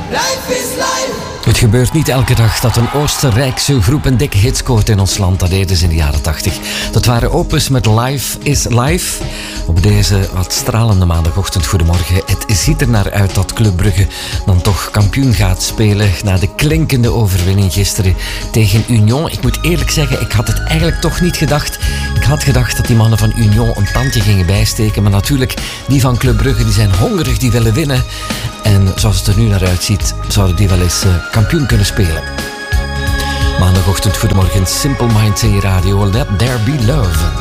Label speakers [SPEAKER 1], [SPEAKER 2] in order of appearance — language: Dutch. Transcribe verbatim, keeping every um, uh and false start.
[SPEAKER 1] Life is life.
[SPEAKER 2] Het gebeurt niet elke dag dat een Oostenrijkse groep een dikke hit scoort in ons land. Dat deden ze in de jaren tachtig. Dat waren Opus met Life is Life. Op deze wat stralende maandagochtend, goedemorgen. Het ziet er naar uit dat Club Brugge dan toch kampioen gaat spelen na de klinkende overwinning gisteren tegen Union. Ik moet eerlijk zeggen, ik had het eigenlijk toch niet gedacht. Ik had gedacht dat die mannen van Union een tandje gingen bijsteken. Maar natuurlijk, die van Club Brugge die zijn hongerig, die willen winnen. En zoals het er nu naar uitziet, zouden die wel eens uh, kampioen kunnen spelen. Maandagochtend, goedemorgen, Simple Minds in je radio. Let there be love.